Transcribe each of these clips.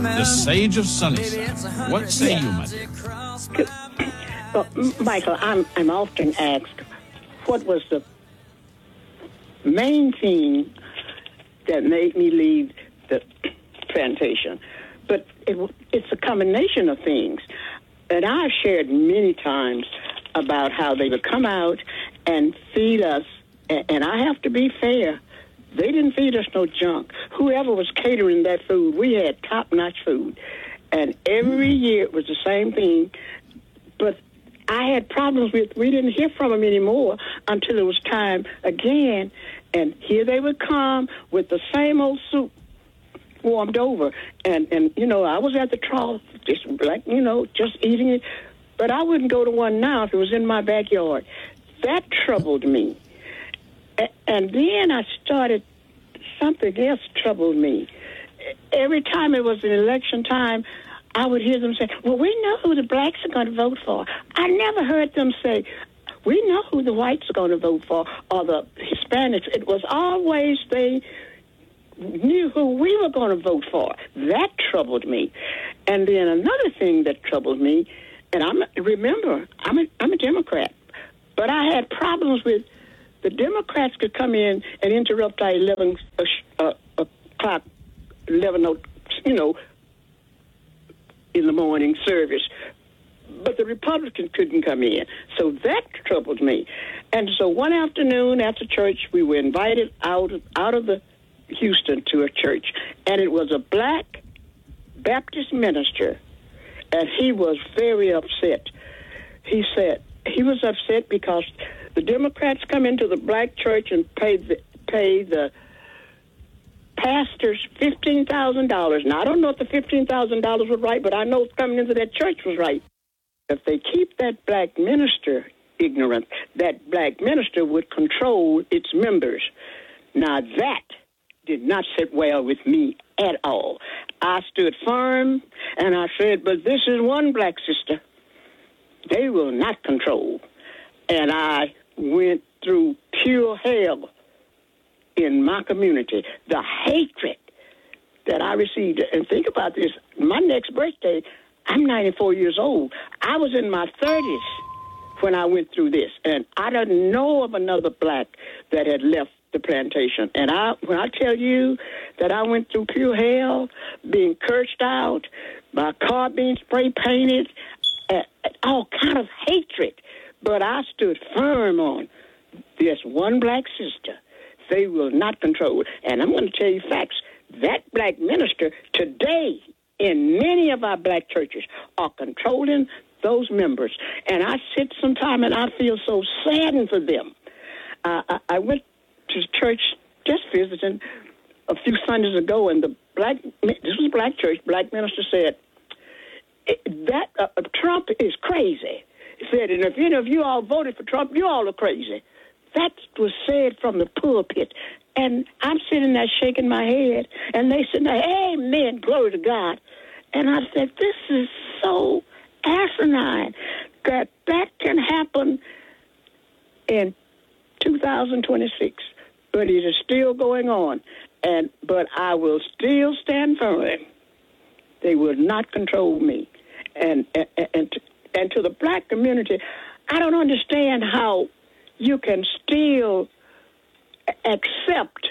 the sage of Sunnyside. What say you, my dear? Well, Michael, I'm often asked, what was the main thing that made me leave the plantation? But it's a combination of things. And I've shared many times about how they would come out and feed us. And I have to be fair. They didn't feed us no junk. Whoever was catering that food, we had top-notch food. And every year it was the same thing. But I had problems with, we didn't hear from them anymore until it was time again. And here they would come with the same old soup warmed over. And you know, I was at the trough, just like, you know, just eating it. But I wouldn't go to one now if it was in my backyard. That troubled me. And then I started, something else troubled me. Every time it was an election time, I would hear them say, well, we know who the blacks are going to vote for. I never heard them say, we know who the whites are going to vote for, or the Hispanics. It was always they knew who we were going to vote for. That troubled me. And then another thing that troubled me, and I'm a Democrat, but I had problems with the Democrats could come in and interrupt our 11 o'clock, you know, in the morning service. But the Republicans couldn't come in. So that troubled me. And so one afternoon after church, we were invited out of the Houston to a church. And it was a black Baptist minister. And he was very upset. He said he was upset because the Democrats come into the black church and pay the pastors $15,000. Now, I don't know if the $15,000 was right, but I know coming into that church was right. If they keep that black minister ignorant, that black minister would control its members. Now, that did not sit well with me at all. I stood firm, and I said, but this is one black sister. They will not control. And I went through pure hell in my community. The hatred that I received. And think about this. My next birthday, I'm 94 years old. I was in my 30s when I went through this. And I don't know of another black that had left the plantation. And when I tell you that I went through pure hell, being cursed out, my car being spray painted, all kind of hatred. But I stood firm on this one black sister. They will not control. And I'm going to tell you facts. That black minister today in many of our black churches are controlling those members. And I sit sometime and I feel so saddened for them. I went to church just visiting a few Sundays ago, and this was a black church, black minister said, that Trump is crazy. He said, and if any of you all voted for Trump, you all are crazy. That was said from the pulpit. And I'm sitting there shaking my head, and they said, amen, glory to God. And I said, this is so asinine that can happen in 2026. But it is still going on. But I will still stand firm. They will not control me. And to the black community, I don't understand how you can still accept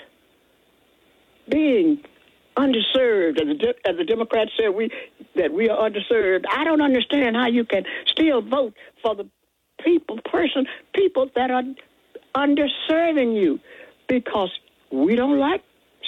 being underserved, as the Democrats said that we are underserved. I don't understand how you can still vote for the people that are underserving you, because we don't like,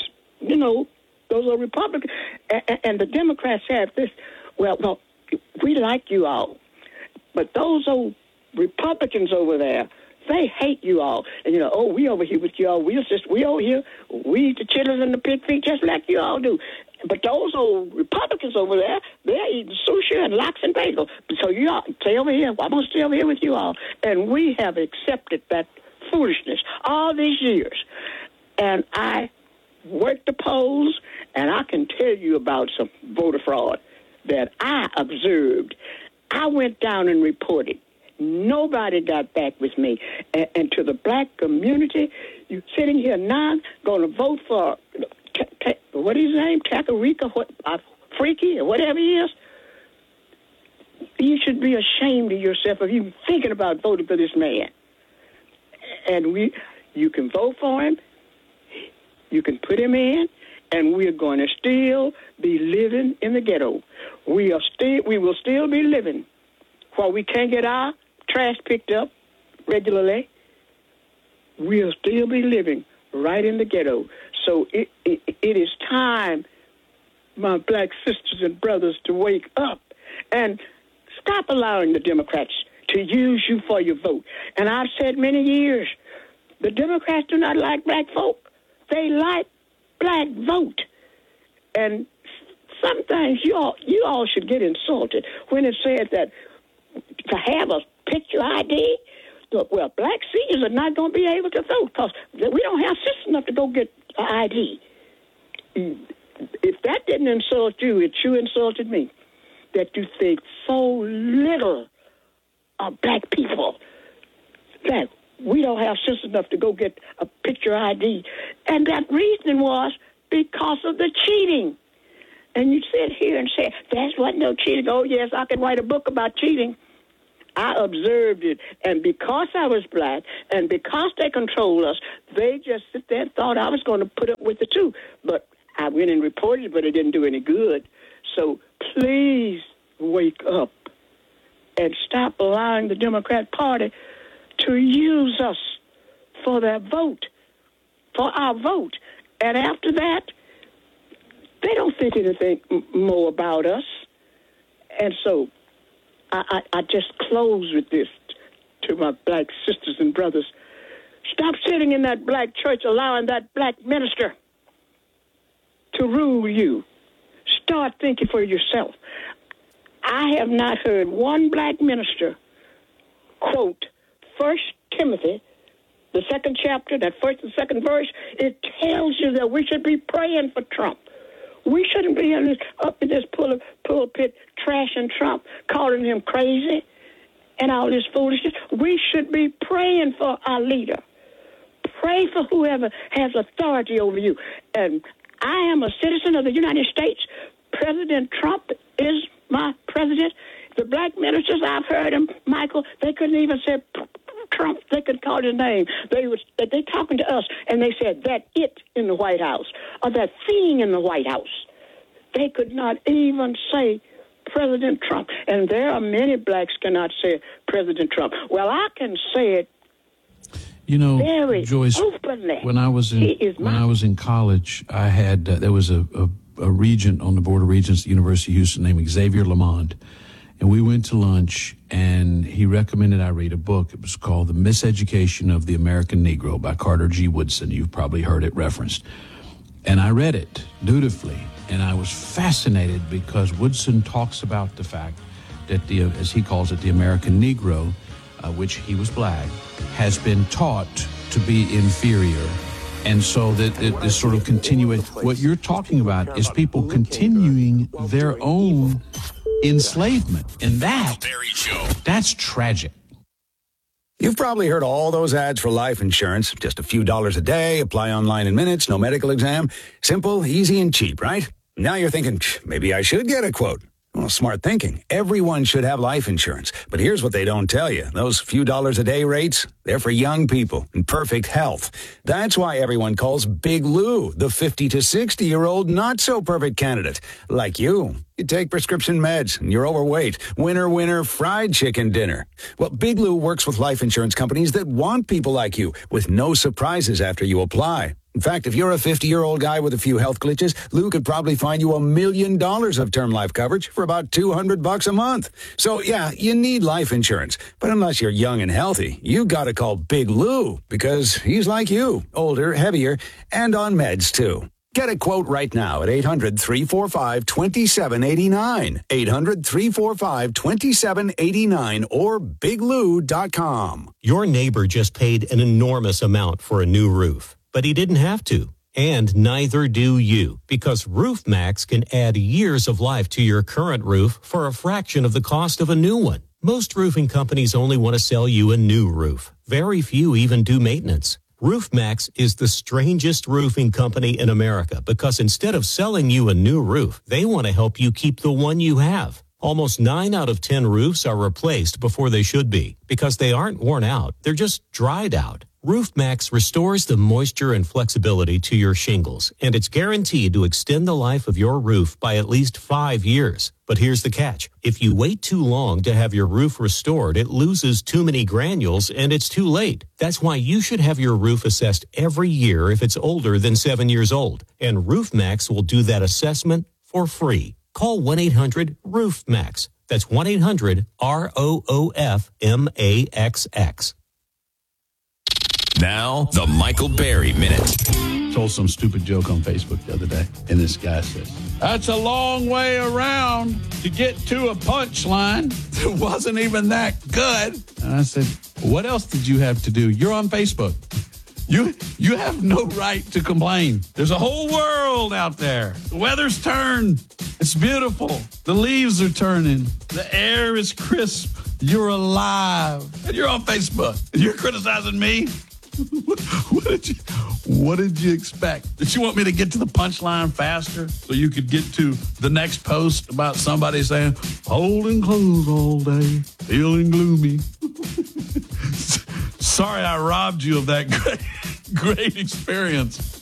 those are Republicans. And the Democrats have this, well, we like you all, but those old Republicans over there, they hate you all. And, we over here with you all. We over here, we eat the chitlins and the pig feet just like you all do. But those old Republicans over there, they're eating sushi and lox and bagel. So you all stay over here. I'm going to stay over here with you all. And we have accepted that foolishness all these years. And I worked the polls, and I can tell you about some voter fraud that I observed. I went down and reported. Nobody got back with me. And to the black community, you sitting here now going to vote for, what is his name, Takarika? freaky or whatever he is, you should be ashamed of yourself if you're thinking about voting for this man. And you can vote for him, you can put him in, and we're going to still be living in the ghetto. We will still be living while we can't get our trash picked up regularly. We'll still be living right in the ghetto. So it is time, my black sisters and brothers, to wake up and stop allowing the Democrats to use you for your vote. And I've said many years, the Democrats do not like black folk. They like black vote. And sometimes you all should get insulted when it said that to have a picture ID, well, black seniors are not going to be able to vote because we don't have system enough to go get an ID. If that didn't insult you, it sure insulted me, that you think so little of black people, that we don't have system enough to go get a picture ID. And that reasoning was because of the cheating. And you sit here and say, there wasn't no cheating. Oh, yes, I can write a book about cheating. I observed it. And because I was black and because they control us, they just sit there and thought I was going to put up with it too. But I went and reported it, but it didn't do any good. So please wake up and stop allowing the Democrat Party to use us for their vote, for our vote. And after that, they don't think anything more about us. And so I just close with this to my black sisters and brothers. Stop sitting in that black church allowing that black minister to rule you. Start thinking for yourself. I have not heard one black minister quote 1 Timothy, the 2nd chapter, that 1st and 2nd verse. It tells you that we should be praying for Trump. We shouldn't be up in this pulpit trashing Trump, calling him crazy and all this foolishness. We should be praying for our leader. Pray for whoever has authority over you. And I am a citizen of the United States. President Trump is my president. The black ministers, I've heard them, Michael, they couldn't even say Trump. They could call his name. They talking to us, and they said that it in the White House or that thing in the White House. They could not even say President Trump. And there are many blacks cannot say President Trump. Well, I can say it. You know, very Joyce, openly. when I was in college, I had there was a regent on the board of regents at the University of Houston named Xavier Lamond, and we went to lunch, and he recommended I read a book. It was called The Miseducation of the American Negro by Carter G. Woodson. You've probably heard it referenced. And I read it dutifully, and I was fascinated because Woodson talks about the fact that as he calls it, the American Negro, which he was black, has been taught to be inferior. And so that this sort of continuing, what you're talking about is people continuing their own enslavement. And that's tragic. You've probably heard all those ads for life insurance. Just a few dollars a day, apply online in minutes, no medical exam. Simple, easy, and cheap, right? Now you're thinking, maybe I should get a quote. Well, smart thinking. Everyone should have life insurance. But here's what they don't tell you. Those few dollars a day rates, they're for young people in perfect health. That's why everyone calls Big Lou the 50 to 60-year-old not-so-perfect candidate. Like you. You take prescription meds and you're overweight. Winner, fried chicken dinner. Well, Big Lou works with life insurance companies that want people like you with no surprises after you apply. In fact, if you're a 50-year-old guy with a few health glitches, Lou could probably find you $1 million of term life coverage for about $200 a month. So, yeah, you need life insurance. But unless you're young and healthy, you got to call Big Lou because he's like you, older, heavier, and on meds, too. Get a quote right now at 800-345-2789, 800-345-2789, or biglou.com. Your neighbor just paid an enormous amount for a new roof. But he didn't have to, and neither do you, because RoofMax can add years of life to your current roof for a fraction of the cost of a new one. Most roofing companies only want to sell you a new roof. Very few even do maintenance. RoofMax is the strangest roofing company in America because instead of selling you a new roof, they want to help you keep the one you have. Almost 9 out of 10 roofs are replaced before they should be because they aren't worn out. They're just dried out. RoofMax restores the moisture and flexibility to your shingles, and it's guaranteed to extend the life of your roof by at least 5 years. But here's the catch. If you wait too long to have your roof restored, it loses too many granules and it's too late. That's why you should have your roof assessed every year if it's older than 7 years old. And RoofMax will do that assessment for free. Call 1-800-ROOFMAX. That's 1-800-ROOFMAXX. Now, the Michael Berry Minute. Told some stupid joke on Facebook the other day, and this guy says, "That's a long way around to get to a punchline. It wasn't even that good." And I said, "What else did you have to do? You're on Facebook. You have no right to complain. There's a whole world out there. The weather's turned. It's beautiful. The leaves are turning. The air is crisp. You're alive. And you're on Facebook. And you're criticizing me? What did you expect? Did you want me to get to the punchline faster so you could get to the next post about somebody saying, holding clothes all day, feeling gloomy? Sorry I robbed you of that great experience.